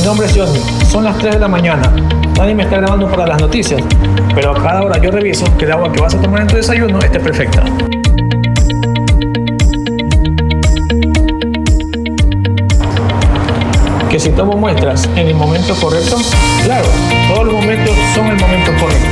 Mi nombre es Johnny, son las 3 de la mañana. Nadie me está grabando para las noticias, pero a cada hora yo reviso que el agua que vas a tomar en tu desayuno esté perfecta. Que si tomo muestras en el momento correcto, claro, todos los momentos son el momento correcto.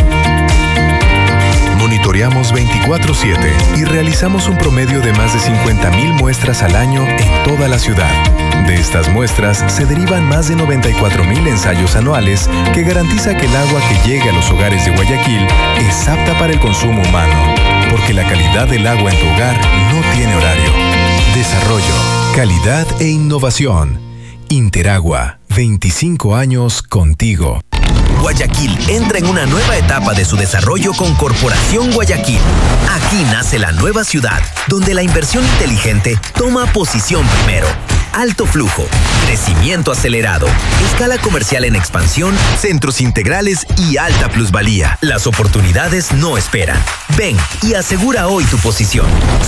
Monitoreamos 24/7 y realizamos un promedio de más de 50,000 muestras al año en toda la ciudad. De estas muestras se derivan más de 94,000 ensayos anuales que garantiza que el agua que llega a los hogares de Guayaquil es apta para el consumo humano, porque la calidad del agua en tu hogar no tiene horario. Desarrollo, calidad e innovación. Interagua, 25 años contigo. Guayaquil entra en una nueva etapa de su desarrollo con Corporación Guayaquil. Aquí nace la nueva ciudad, donde la inversión inteligente toma posición primero. Alto flujo, crecimiento acelerado, escala comercial en expansión, centros integrales y alta plusvalía. Las oportunidades no esperan. Ven y asegura hoy tu posición.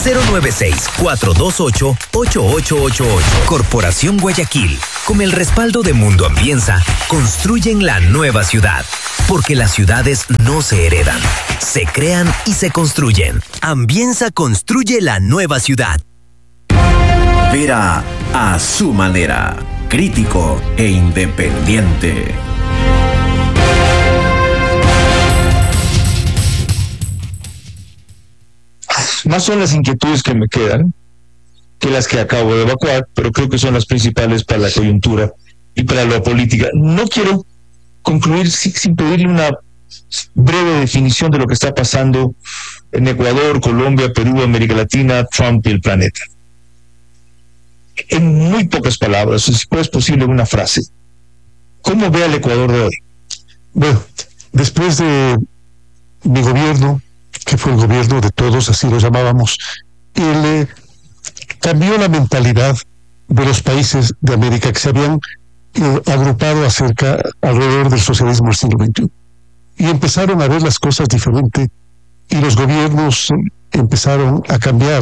096-428-8888. Corporación Guayaquil. Con el respaldo de Mundo Ambienza, construyen la nueva ciudad. Porque las ciudades no se heredan, se crean y se construyen. Ambienza construye la nueva ciudad. Vera a su manera, crítico e independiente. Más son las inquietudes que me quedan que las que acabo de evacuar, pero creo que son las principales para la coyuntura y para la política. No quiero concluir sin pedirle una breve definición de lo que está pasando en Ecuador, Colombia, Perú, América Latina, Trump y el planeta. En muy pocas palabras, si es posible una frase, ¿cómo ve al Ecuador de hoy? Bueno, después de mi gobierno, que fue el gobierno de todos, así lo llamábamos, él cambió la mentalidad de los países de América que se habían agrupado alrededor del socialismo del siglo XXI. Y empezaron a ver las cosas diferente y los gobiernos empezaron a cambiar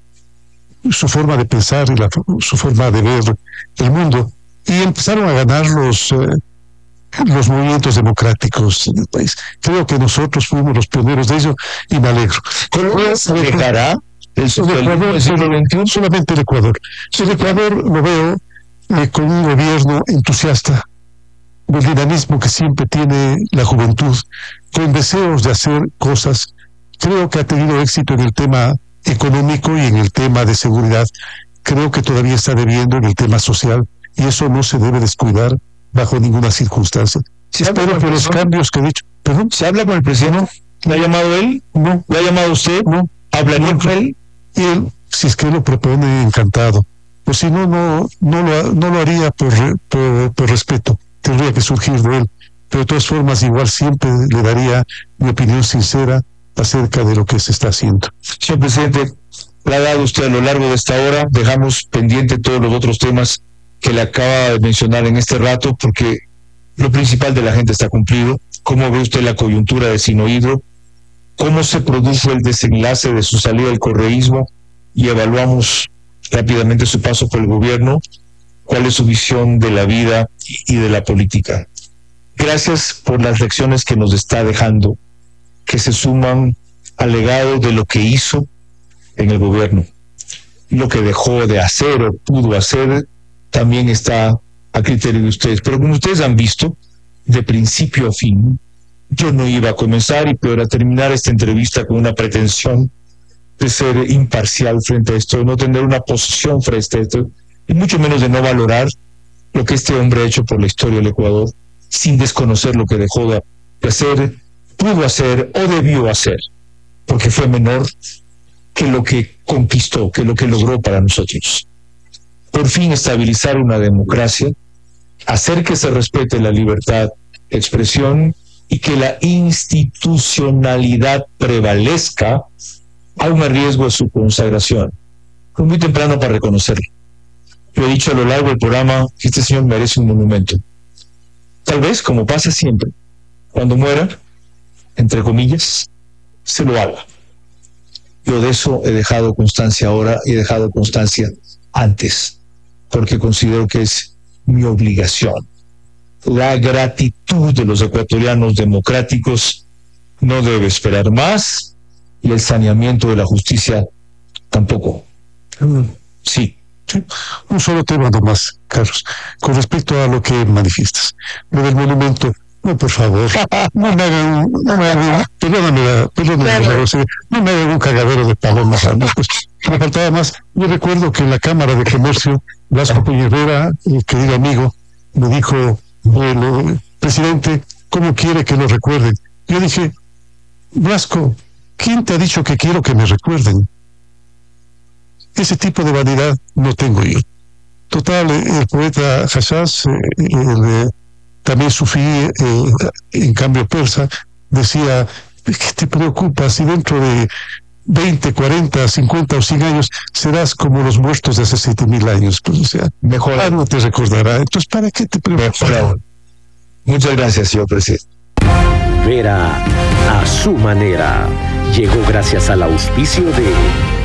su forma de pensar y su forma de ver el mundo, y empezaron a ganar los movimientos democráticos en el país. Creo que nosotros fuimos los pioneros de ello y me alegro. ¿Cómo se dejará el socialismo del siglo XXI? Solamente el Ecuador. El Ecuador lo veo con un gobierno entusiasta del dinamismo que siempre tiene la juventud, con deseos de hacer cosas. Creo que ha tenido éxito en el tema económico y en el tema de seguridad. Creo que todavía está debiendo en el tema social, y eso no se debe descuidar bajo ninguna circunstancia. Espero que los cambios que he dicho... ¿Perdón? ¿Se habla con el presidente? ¿Le ha llamado él? No. ¿Le ha llamado usted? No. ¿Hablaría con él? Y él, si es que lo propone, encantado. Pues si no lo haría por respeto. Tendría que surgir de él. Pero de todas formas, igual siempre le daría mi opinión sincera acerca de lo que se está haciendo. Señor presidente, le ha dado usted a lo largo de esta hora, dejamos pendiente todos los otros temas que le acaba de mencionar en este rato, porque lo principal de la gente está cumplido. ¿Cómo ve usted la coyuntura de Sinohidro? ¿Cómo se produjo el desenlace de su salida del correísmo? Y evaluamos rápidamente su paso por el gobierno. ¿Cuál es su visión de la vida y de la política? Gracias por las lecciones que nos está dejando, que se suman al legado de lo que hizo en el gobierno. Lo que dejó de hacer o pudo hacer también está a criterio de ustedes. Pero como ustedes han visto, de principio a fin, yo no iba a comenzar y peor a terminar esta entrevista con una pretensión de ser imparcial frente a esto, de no tener una posición frente a esto, y mucho menos de no valorar lo que este hombre ha hecho por la historia del Ecuador, sin desconocer lo que dejó de hacer, pudo hacer o debió hacer, porque fue menor que lo que conquistó, que lo que logró para nosotros. Por fin estabilizar una democracia, hacer que se respete la libertad de expresión y que la institucionalidad prevalezca, aún a riesgo de su consagración. Fue muy temprano para reconocerlo. Yo he dicho a lo largo del programa que este señor merece un monumento. Tal vez, como pasa siempre, cuando muera, entre comillas, se lo haga. Yo de eso he dejado constancia ahora y he dejado constancia antes, porque considero que es mi obligación. la gratitud de los ecuatorianos democráticos no debe esperar más y el saneamiento de la justicia tampoco. Sí. Sí. Un solo tema nomás, Carlos. Con respecto a lo que manifiestas, lo del monumento, no, por favor, no me hagan, perdóname la grosería, no me hagan un cagadero de palomas, ¿no? Pues me faltaba más. Yo recuerdo que en la Cámara de Comercio, Blasco Peñerera, querido amigo, me dijo, presidente, ¿cómo quiere que lo recuerden? Yo dije, Blasco, ¿quién te ha dicho que quiero que me recuerden? Ese tipo de vanidad no tengo yo. Total, el poeta Hassás, también sufí, en cambio persa, decía, ¿qué te preocupa si dentro de 20, 40, 50 o 100 años serás como los muertos de hace 7.000 años? Pues, o sea, mejor no te recordará. Entonces, ¿para qué te preocupas? Muchas gracias, señor presidente. Vera a su manera. Llegó gracias al auspicio de